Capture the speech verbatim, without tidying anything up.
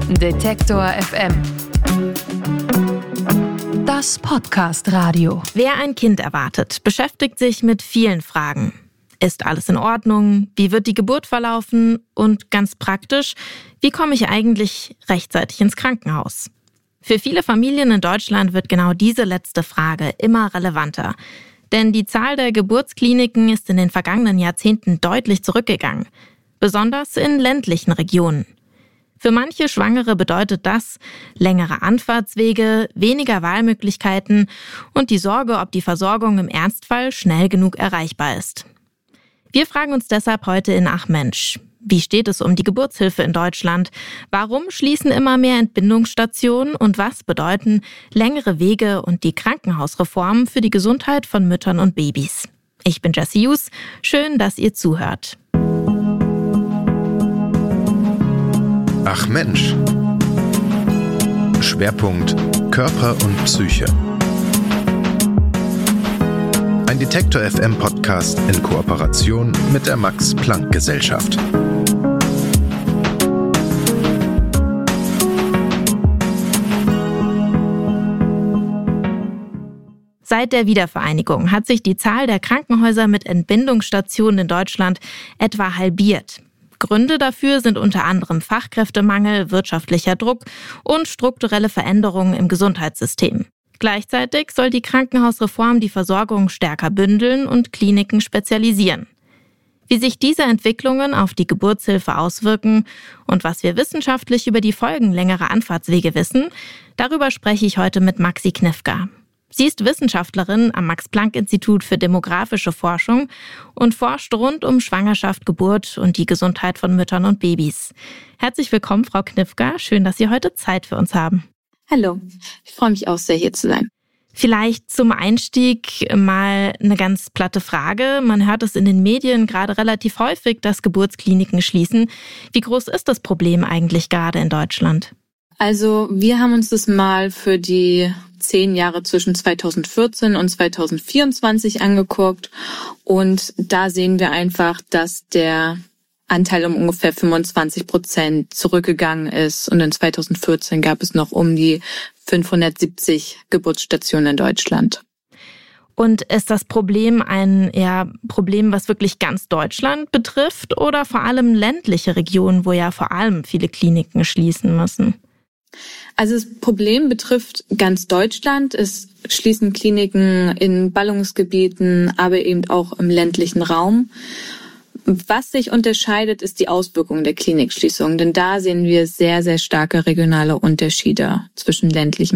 Detektor F M. Das Podcast-Radio. Wer ein Kind erwartet, beschäftigt sich mit vielen Fragen. Ist alles in Ordnung? Wie wird die Geburt verlaufen? Und ganz praktisch, wie komme ich eigentlich rechtzeitig ins Krankenhaus? Für viele Familien in Deutschland wird genau diese letzte Frage immer relevanter. Denn die Zahl der Geburtskliniken ist in den vergangenen Jahrzehnten deutlich zurückgegangen. Besonders in ländlichen Regionen. Für manche Schwangere bedeutet das längere Anfahrtswege, weniger Wahlmöglichkeiten und die Sorge, ob die Versorgung im Ernstfall schnell genug erreichbar ist. Wir fragen uns deshalb heute in Ach Mensch: Wie steht es um die Geburtshilfe in Deutschland? Warum schließen immer mehr Entbindungsstationen? Und was bedeuten längere Wege und die Krankenhausreform für die Gesundheit von Müttern und Babys? Ich bin Jessie Hughes. Schön, dass ihr zuhört. Ach Mensch. Schwerpunkt Körper und Psyche. Ein Detektor F M Podcast in Kooperation mit der Max-Planck-Gesellschaft. Seit der Wiedervereinigung hat sich die Zahl der Krankenhäuser mit Entbindungsstationen in Deutschland etwa halbiert. Gründe dafür sind unter anderem Fachkräftemangel, wirtschaftlicher Druck und strukturelle Veränderungen im Gesundheitssystem. Gleichzeitig soll die Krankenhausreform die Versorgung stärker bündeln und Kliniken spezialisieren. Wie sich diese Entwicklungen auf die Geburtshilfe auswirken und was wir wissenschaftlich über die Folgen längerer Anfahrtswege wissen, darüber spreche ich heute mit Maxi Knifka. Sie ist Wissenschaftlerin am Max-Planck-Institut für demografische Forschung und forscht rund um Schwangerschaft, Geburt und die Gesundheit von Müttern und Babys. Herzlich willkommen, Frau Knifka. Schön, dass Sie heute Zeit für uns haben. Hallo, ich freue mich auch sehr, hier zu sein. Vielleicht zum Einstieg mal eine ganz platte Frage. Man hört es in den Medien gerade relativ häufig, dass Geburtskliniken schließen. Wie groß ist das Problem eigentlich gerade in Deutschland? Also wir haben uns das mal für die zehn Jahre zwischen zweitausendvierzehn und zweitausendvierundzwanzig angeguckt. Und da sehen wir einfach, dass der Anteil um ungefähr fünfundzwanzig Prozent zurückgegangen ist. Und in zweitausendvierzehn gab es noch um die fünfhundertsiebzig Geburtsstationen in Deutschland. Und ist das Problem ein ja, Problem, was wirklich ganz Deutschland betrifft oder vor allem ländliche Regionen, wo ja vor allem viele Kliniken schließen müssen? Also das Problem betrifft ganz Deutschland. Es schließen Kliniken in Ballungsgebieten, aber eben auch im ländlichen Raum. Was sich unterscheidet, ist die Auswirkung der Klinikschließung, denn da sehen wir sehr, sehr starke regionale Unterschiede zwischen ländlichen